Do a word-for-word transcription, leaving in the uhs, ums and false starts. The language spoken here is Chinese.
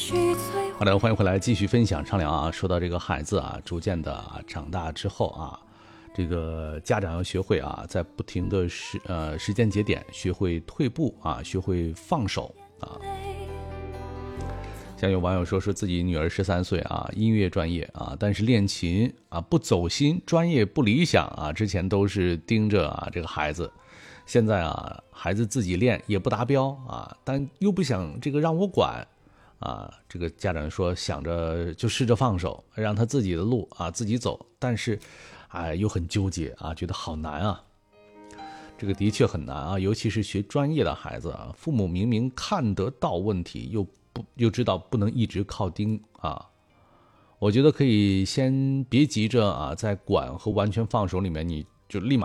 好的，欢迎回来继续分享畅聊啊。说到这个孩子啊，逐渐的、啊、长大之后啊，这个家长要学会啊，在不停的时呃时间节点学会退步啊，学会放手啊。像有网友说，说自己女儿十三岁啊，音乐专业啊，但是练琴啊不走心，专业不理想啊，之前都是盯着啊这个孩子，现在啊孩子自己练也不达标啊，但又不想这个让我管啊，这个家长说想着就试着放手，让他自己的路啊自己走，但是哎又很纠结啊，觉得好难啊。这个的确很难啊，尤其是学专业的孩子啊，父母明明看得到问题，又不又知道不能一直靠盯啊。我觉得可以先别急着啊，在管和完全放手里面，你就立马